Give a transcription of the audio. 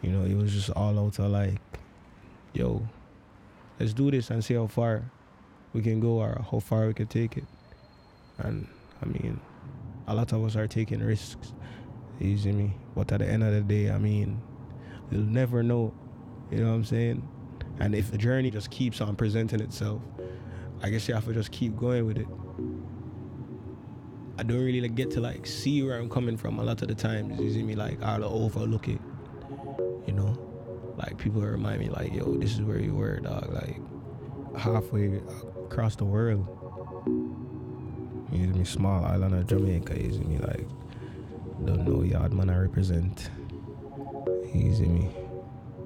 You know, it was just all out of like, yo, let's do this and see how far we can go or how far we can take it. And I mean, a lot of us are taking risks. You see me? But at the end of the day, I mean, you'll never know. You know what I'm saying? And if the journey just keeps on presenting itself, I guess you have to just keep going with it. I don't really like, get to like see where I'm coming from a lot of the times. You see me? Like I'll overlook it. You know, like people remind me like, yo, this is where you were, dog. Like halfway across the world. You see me? Small island of Jamaica. You see me? Like don't know yard man I represent. You see me?